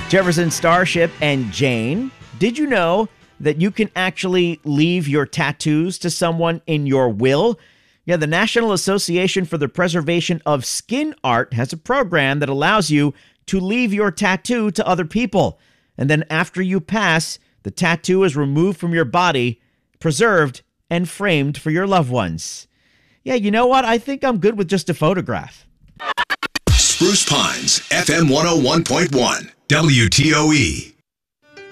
Jefferson Starship and Jane, did you know that you can actually leave your tattoos to someone in your will? Yeah, the National Association for the Preservation of Skin Art has a program that allows you to leave your tattoo to other people. And then after you pass, the tattoo is removed from your body, preserved, and framed for your loved ones. Yeah, you know what? I think I'm good with just a photograph. Spruce Pines, FM 101.1, WTOE.